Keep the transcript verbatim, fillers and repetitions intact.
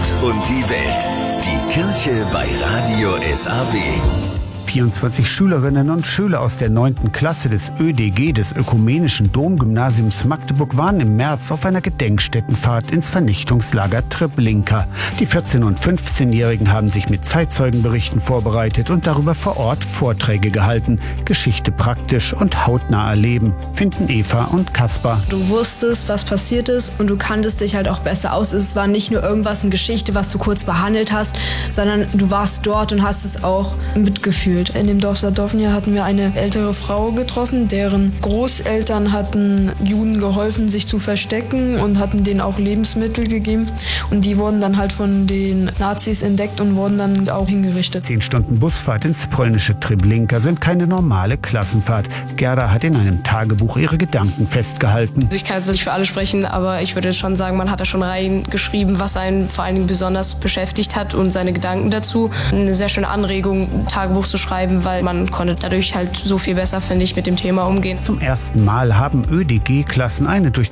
und die Welt. Die Kirche bei Radio S A W. vierundzwanzig Schülerinnen und Schüler aus der neunten Klasse des Ö D G des Ökumenischen Domgymnasiums Magdeburg waren im März auf einer Gedenkstättenfahrt ins Vernichtungslager Treblinka. Die vierzehn- und fünfzehnjährigen haben sich mit Zeitzeugenberichten vorbereitet und darüber vor Ort Vorträge gehalten. Geschichte praktisch und hautnah erleben, finden Eva und Kaspar. Du wusstest, was passiert ist und du kanntest dich halt auch besser aus. Es war nicht nur irgendwas in Geschichte, was du kurz behandelt hast, sondern du warst dort und hast es auch mitgefühlt. In dem Dorf Sadownia hatten wir eine ältere Frau getroffen, deren Großeltern hatten Juden geholfen, sich zu verstecken und hatten denen auch Lebensmittel gegeben. Und die wurden dann halt von den Nazis entdeckt und wurden dann auch hingerichtet. Zehn Stunden Busfahrt ins polnische Treblinka sind keine normale Klassenfahrt. Gerda hat in einem Tagebuch ihre Gedanken festgehalten. Ich kann jetzt nicht für alle sprechen, aber ich würde schon sagen, man hat da schon reingeschrieben, was einen vor allen Dingen besonders beschäftigt hat und seine Gedanken dazu. Eine sehr schöne Anregung, ein Tagebuch zu schreiben, weil man konnte dadurch halt so viel besser, finde ich, mit dem Thema umgehen. Zum ersten Mal haben Ö D G-Klassen eine durch